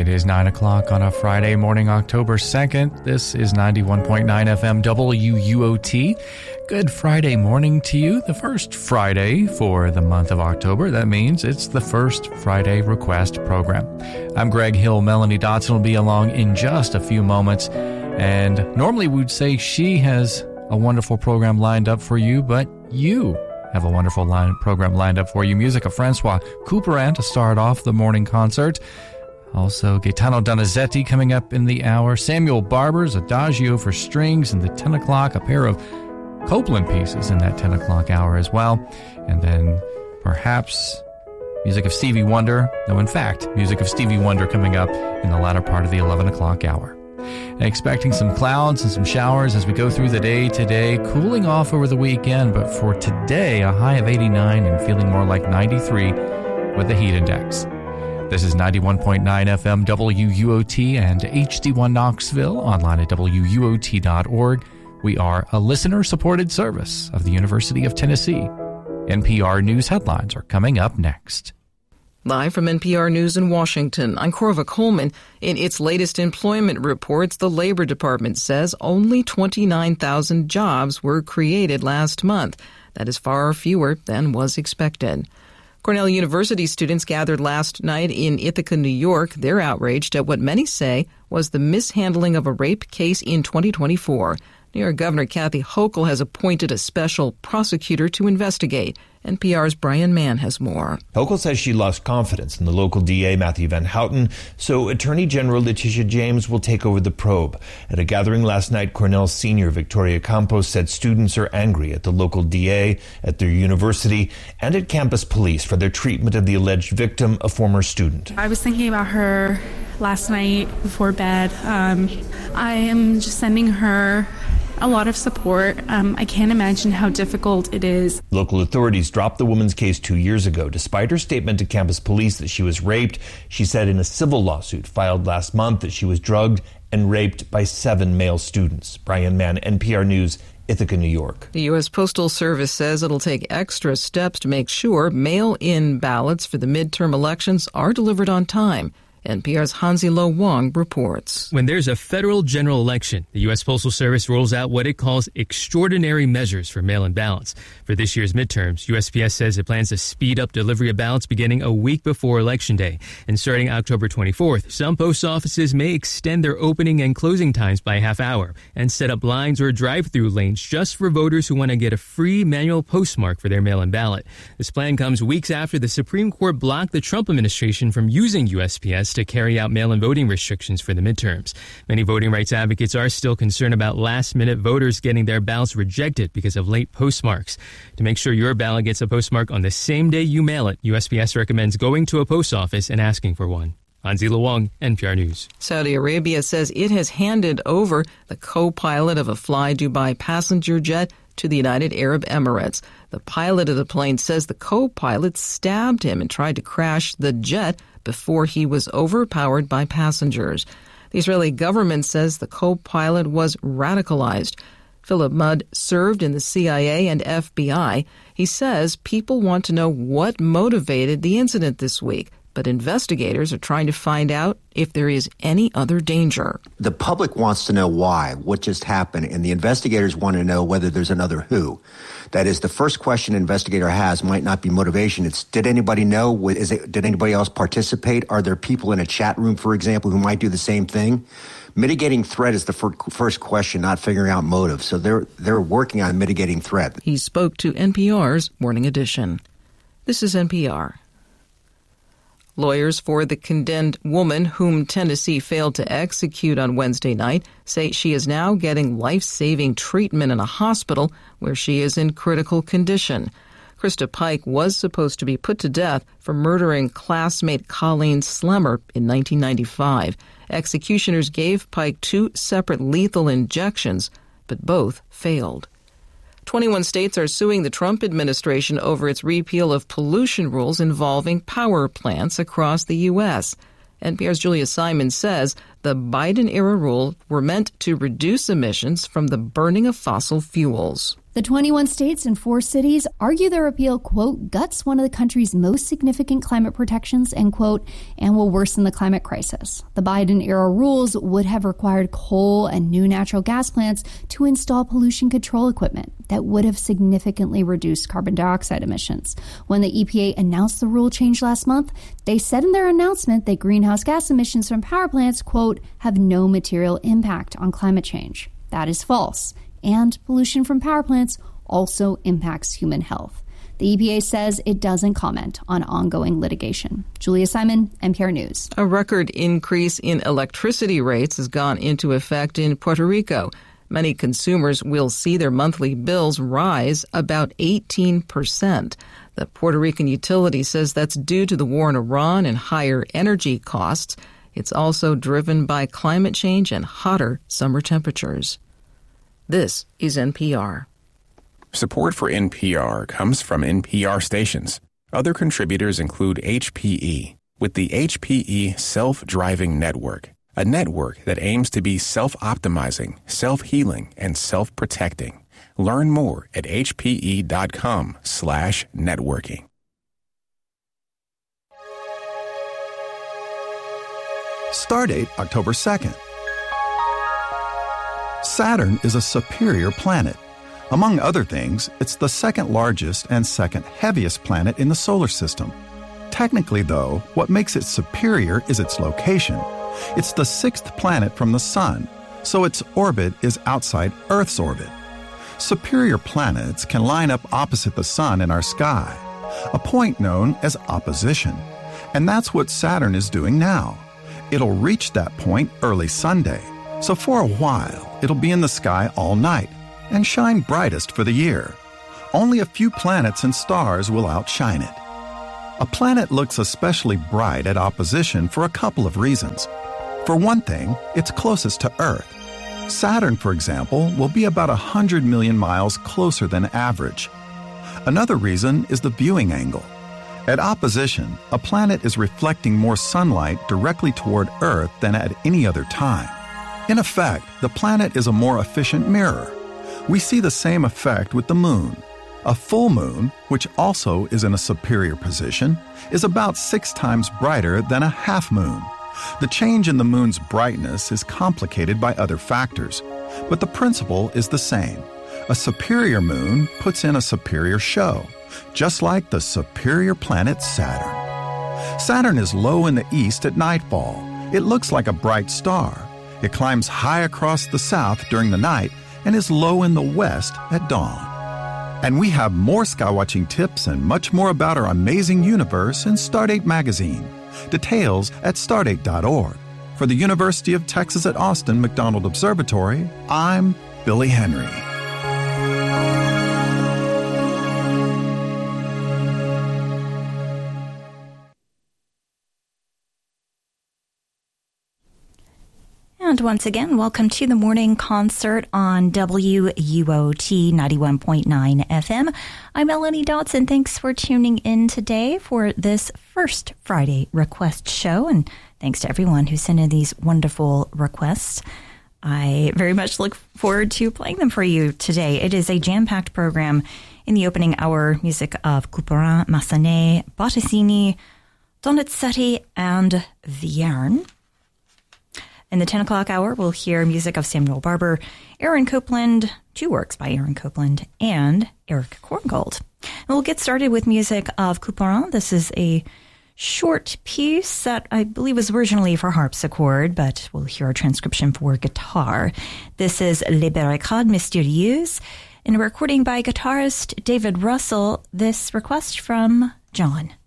It is 9 o'clock on a Friday morning, October 2nd. This is 91.9 FM WUOT. Good Friday morning to you. The first Friday for the month of October. That means it's the first Friday Request program. I'm Greg Hill. Melanie Dotson will be along in just a few moments. And normally we'd say she has a wonderful program lined up for you, but you have a wonderful program lined up for you. Music of Francois Couperin to start off the morning concert. Also, Gaetano Donizetti coming up in the hour. Samuel Barber's Adagio for strings in the 10 o'clock. A pair of Copland pieces in that 10 o'clock hour as well. And then perhaps music of Stevie Wonder. No, in fact, music of Stevie Wonder coming up in the latter part of the 11 o'clock hour. And expecting some clouds and some showers as we go through the day today, cooling off over the weekend, but for today, a high of 89 and feeling more like 93 with the heat index. This is 91.9 FM WUOT and HD1 Knoxville, online at WUOT.org. We are a listener-supported service of the University of Tennessee. NPR News headlines are coming up next. Live from NPR News in Washington, I'm Corva Coleman. In its latest employment reports, the Labor Department says only 29,000 jobs were created last month. That is far fewer than was expected. Cornell University students gathered last night in Ithaca, New York. They're outraged at what many say was the mishandling of a rape case in 2024. New York Governor Kathy Hochul has appointed a special prosecutor to investigate. NPR's Brian Mann has more. Hochul says she lost confidence in the local DA, Matthew Van Houten, so Attorney General Letitia James will take over the probe. At a gathering last night, Cornell senior Victoria Campos said students are angry at the local DA, at their university, and at campus police for their treatment of the alleged victim, a former student. I was thinking about her last night before bed. I am just sending her a lot of support. I can't imagine how difficult it is. Local authorities dropped the woman's case 2 years ago. Despite her statement to campus police that she was raped, she said in a civil lawsuit filed last month that she was drugged and raped by 7 male students. Brian Mann, NPR News, Ithaca, New York. The U.S. Postal Service says it'll take extra steps to make sure mail-in ballots for the midterm elections are delivered on time. NPR's Hansi Lo Wang reports. When there's a federal general election, the U.S. Postal Service rolls out what it calls extraordinary measures for mail-in ballots. For this year's midterms, USPS says it plans to speed up delivery of ballots beginning a week before Election Day. And starting October 24th, some post offices may extend their opening and closing times by a half hour and set up lines or drive-through lanes just for voters who want to get a free manual postmark for their mail-in ballot. This plan comes weeks after the Supreme Court blocked the Trump administration from using USPS to carry out mail-in voting restrictions for the midterms. Many voting rights advocates are still concerned about last-minute voters getting their ballots rejected because of late postmarks. To make sure your ballot gets a postmark on the same day you mail it, USPS recommends going to a post office and asking for one. Hansi Lo Wang, NPR News. Saudi Arabia says it has handed over the co-pilot of a Fly Dubai passenger jet to the United Arab Emirates. The pilot of the plane says the co-pilot stabbed him and tried to crash the jet before he was overpowered by passengers. The Israeli government says the co-pilot was radicalized. Philip Mudd served in the CIA and FBI. He says people want to know what motivated the incident this week, but investigators are trying to find out if there is any other danger. The public wants to know why, what just happened, and the investigators want to know whether there's another who. That is, the first question an investigator has might not be motivation. It's, did anybody know? Did anybody else participate? Are there people in a chat room, for example, who might do the same thing? Mitigating threat is the first question, not figuring out motive. So they're working on mitigating threat. He spoke to NPR's Morning Edition. This is NPR. Lawyers for the condemned woman whom Tennessee failed to execute on Wednesday night say she is now getting life-saving treatment in a hospital where she is in critical condition. Krista Pike was supposed to be put to death for murdering classmate Colleen Slemmer in 1995. Executioners gave Pike 2 separate lethal injections, but both failed. 21 states are suing the Trump administration over its repeal of pollution rules involving power plants across the U.S. NPR's Julia Simon says the Biden-era rules were meant to reduce emissions from the burning of fossil fuels. The 21 states and 4 cities argue their appeal, quote, guts one of the country's most significant climate protections, end quote, and will worsen the climate crisis. The Biden-era rules would have required coal and new natural gas plants to install pollution control equipment that would have significantly reduced carbon dioxide emissions. When the EPA announced the rule change last month, they said in their announcement that greenhouse gas emissions from power plants, quote, have no material impact on climate change. That is false. And pollution from power plants also impacts human health. The EPA says it doesn't comment on ongoing litigation. Julia Simon, NPR News. A record increase in electricity rates has gone into effect in Puerto Rico. Many consumers will see their monthly bills rise about 18%. The Puerto Rican utility says that's due to the war in Iran and higher energy costs. It's also driven by climate change and hotter summer temperatures. This is NPR. Support for NPR comes from NPR stations. Other contributors include HPE, with the HPE Self-Driving Network, a network that aims to be self-optimizing, self-healing, and self-protecting. Learn more at hpe.com/networking. Stardate October 2nd. Saturn is a superior planet. Among other things, it's the second largest and second heaviest planet in the solar system. Technically, though, what makes it superior is its location. It's the 6th planet from the Sun, so its orbit is outside Earth's orbit. Superior planets can line up opposite the Sun in our sky, a point known as opposition. And that's what Saturn is doing now. It'll reach that point early Sunday. So for a while, it'll be in the sky all night and shine brightest for the year. Only a few planets and stars will outshine it. A planet looks especially bright at opposition for a couple of reasons. For one thing, it's closest to Earth. Saturn, for example, will be about 100 million miles closer than average. Another reason is the viewing angle. At opposition, a planet is reflecting more sunlight directly toward Earth than at any other time. In effect, the planet is a more efficient mirror. We see the same effect with the moon. A full moon, which also is in a superior position, is about 6 times brighter than a half moon. The change in the moon's brightness is complicated by other factors, but the principle is the same. A superior moon puts in a superior show, just like the superior planet Saturn. Saturn is low in the east at nightfall. It looks like a bright star. It climbs high across the south during the night and is low in the west at dawn. And we have more skywatching tips and much more about our amazing universe in Stardate magazine. Details at stardate.org. For the University of Texas at Austin McDonald Observatory, I'm Billy Henry. And once again, welcome to the morning concert on WUOT 91.9 FM. I'm Melanie Dodson. Thanks for tuning in today for this first Friday request show. And thanks to everyone who sent in these wonderful requests. I very much look forward to playing them for you today. It is a jam-packed program. In the opening hour, music of Couperin, Massenet, Bottesini, Donizetti, and Vierne. In the 10 o'clock hour, we'll hear music of Samuel Barber, Aaron Copland, 2 works by Aaron Copland, and Eric Korngold. And we'll get started with music of Couperin. This is a short piece that I believe was originally for harpsichord, but we'll hear a transcription for guitar. This is Les Barricades Mystérieuses, in a recording by guitarist David Russell. This request from John.